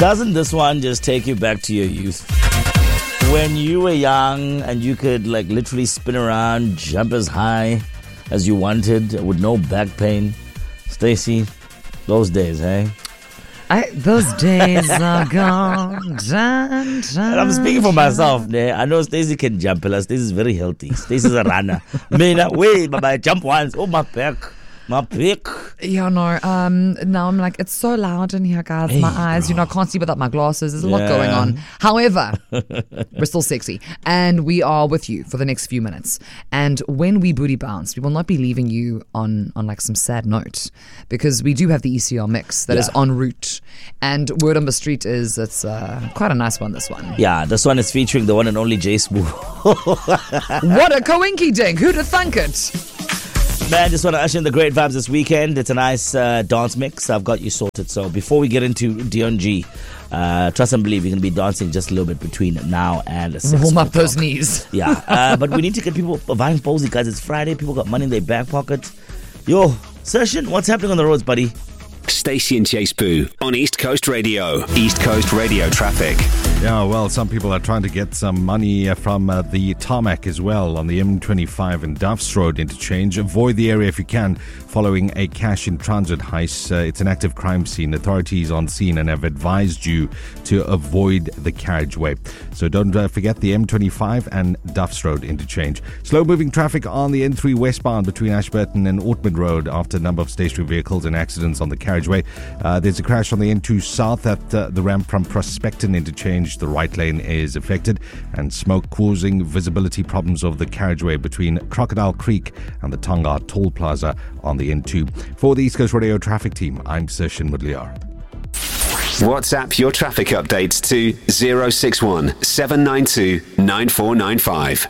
Doesn't this one just take you back to your youth? When you were young and you could like literally spin around, jump as high as you wanted with no back pain. Stacey, those days, eh? Those days are gone. Dun, dun, And I'm speaking for myself. I know Stacey can jump. Stacey's very healthy. Stacey's a runner. Wait, but I jump once. Oh, my back. My pick. Yeah, no. Now I'm like, it's so loud in here, guys. My eyes, I can't see without my glasses. There's a lot going on. However, we're still sexy. And we are with you for the next few minutes. And when we booty bounce, we will not be leaving you on like some sad note, because we do have the ECR mix that is en route. And word on the street is it's quite a nice one, this one. Yeah, this one is featuring the one and only Jay Spoo. What a coinky dink. Who'd have thunk it? Man, just want to usher in the great vibes this weekend. It's a nice dance mix. I've got you sorted. So before we get into Dion G, trust and believe you're going to be dancing just a little bit between now and 6 Warm up o'clock. those knees. Yeah, but we need to get people buying posy, guys. It's Friday. People got money in their back pocket. Yo, Session, what's happening on the roads, buddy? Stacey and Chase Boo on East Coast Radio. East Coast Radio traffic. Yeah, well, some people are trying to get some money from the tarmac as well on the M25 and Duffs Road interchange. Avoid the area if you can following a cash in transit heist. It's an active crime scene. Authorities on scene and have advised you to avoid the carriageway. So don't forget the M25 and Duffs Road interchange. Slow-moving traffic on the N3 westbound between Ashburton and Ortman Road after a number of stationary vehicles and accidents on the carriageway. There's a crash on the N2 south at the ramp from Prospecton interchange. The right lane is affected, and smoke causing visibility problems of the carriageway between Crocodile Creek and the Tonga Toll Plaza on the N2. For the East Coast Radio traffic team, I'm Session Mudliar. WhatsApp your traffic updates to 061 792 9495.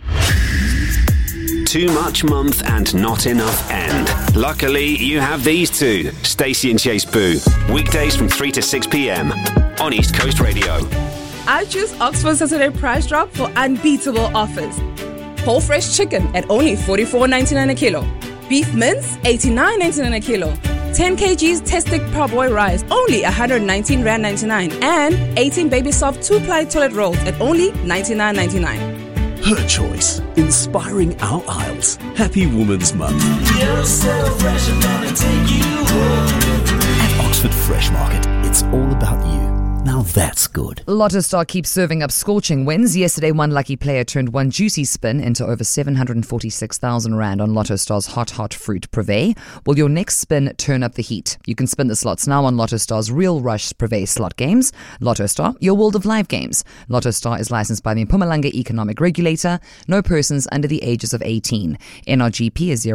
Too much month and not enough end. Luckily, you have these two. Stacey and Chase Boo. Weekdays from 3 to 6 p.m. on East Coast Radio. I choose Oxford Saturday Price Drop for unbeatable offers. Whole fresh chicken at only $44.99 a kilo. Beef mince, $89.99 a kilo. 10 kgs Testic Parboy rice, only R119.99. And 18 Baby Soft 2-ply toilet rolls at only $99.99. Her choice, inspiring our aisles. Happy Women's Month. You're so fresh, I'm gonna take you home. At Oxford Fresh Market, it's all about you. Now that's good. Lotto Star keeps serving up scorching wins. Yesterday, one lucky player turned one juicy spin into over 746,000 Rand on Lotto Star's Hot Fruit Privé. Will your next spin turn up the heat? You can spin the slots now on Lotto Star's Real Rush Privé slot games. Lotto Star, your world of live games. Lotto Star is licensed by the Mpumalanga Economic Regulator. No persons under the ages of 18. NRGP is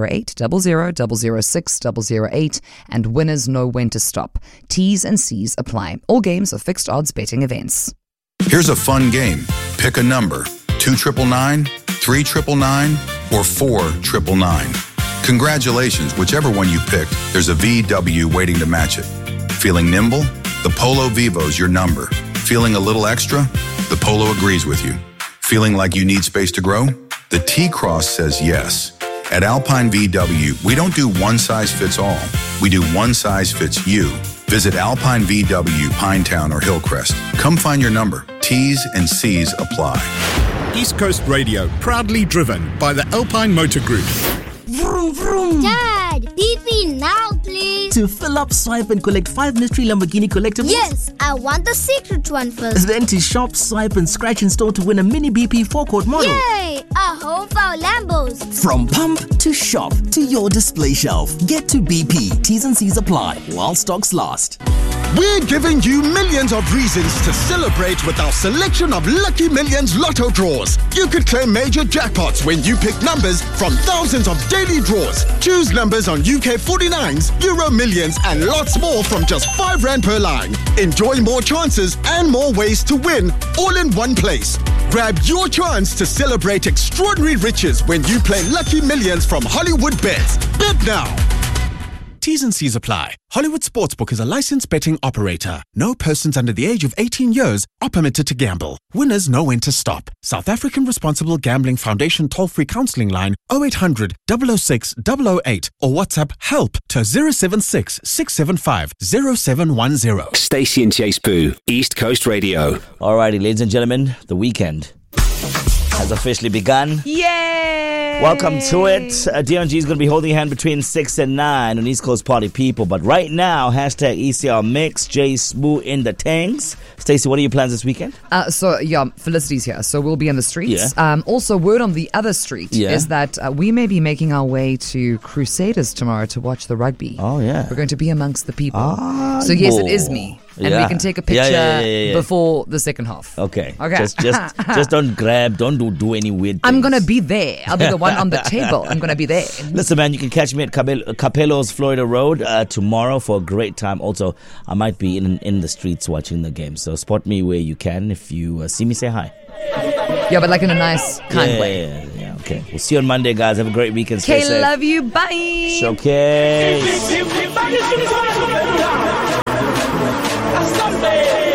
0800006008, and winners know when to stop. T's and C's apply. All games are fixed odds betting events. Here's a fun game. Pick a number. 299, 3999, or 4999. Congratulations, whichever one you picked, there's a VW waiting to match it. Feeling nimble? The Polo Vivo's your number. Feeling a little extra? The Polo agrees with you. Feeling like you need space to grow? The T-Cross says yes. At Alpine VW, we don't do one size fits all. We do one size fits you. Visit Alpine VW, Pinetown, or Hillcrest. Come find your number. T's and C's apply. East Coast Radio, proudly driven by the Alpine Motor Group. Vroom, vroom. Dad, BP now, please. To fill up, swipe, and collect 5 mystery Lamborghini collectibles? Yes, I want the secret one first. Then to shop, swipe, and scratch in store to win a mini BP forecourt model. Yay! A home for our Lambos. From pump to shop to your display shelf. Get to BP. T's and C's apply while stocks last. We're giving you millions of reasons to celebrate with our selection of Lucky Millions Lotto draws. You could claim major jackpots when you pick numbers from thousands of daily draws. Choose numbers on UK 49s, Euro Millions, and lots more from just R5 per line. Enjoy more chances and more ways to win, all in one place. Grab your chance to celebrate extraordinary riches when you play Lucky Millions from Hollywood Bets. Bet now. T's and C's apply. Hollywood Sportsbook is a licensed betting operator. No persons under the age of 18 years are permitted to gamble. Winners know when to stop. South African Responsible Gambling Foundation toll-free counselling line 0800 006 008 or WhatsApp HELP to 076 675 0710. Stacey and Chase Boo, East Coast Radio. Alrighty, ladies and gentlemen, the weekend has officially begun. Yay! Welcome to it. DNG is going to be holding your hand between 6 and 9 on East Coast Party People. But right now, hashtag ECR Mix, J Spoo in the tanks. Stacey, what are your plans this weekend? Felicity's here, so we'll be in the streets. Yeah. Also, word on the other street is that we may be making our way to Crusaders tomorrow to watch the rugby. Oh, yeah. We're going to be amongst the people. So, yes, it is me. And we can take a picture before the second half. Okay. Just don't grab, don't do any weird things. I'm going to be there. I'll be the one on the table. I'm going to be there. Listen, man, you can catch me at Capello's Florida Road tomorrow for a great time. Also, I might be in the streets watching the game. So spot me where you can. If you see me, say hi. Yeah, but like in a nice, kind way. Yeah, okay. We'll see you on Monday, guys. Have a great weekend. Stay safe. Love you. Bye. Showcase. Sunday.